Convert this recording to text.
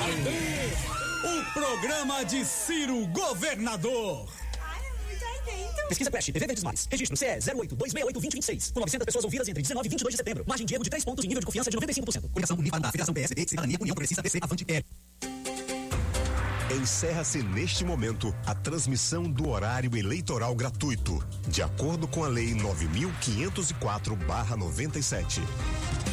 O programa de Ciro Governador. Pesquisa Quest, TV Verdes Mares. Registro CE 08-268-2026. Com 900 pessoas ouvidas entre 19 e 22 de setembro. Margem de erro de 3 pontos e nível de confiança de 95%. Coligação Unipar da Federação PSD, Cidadania, União Progressista, DC, Avante, PL. Encerra-se neste momento a transmissão do horário eleitoral gratuito, de acordo com a Lei 9.504/97.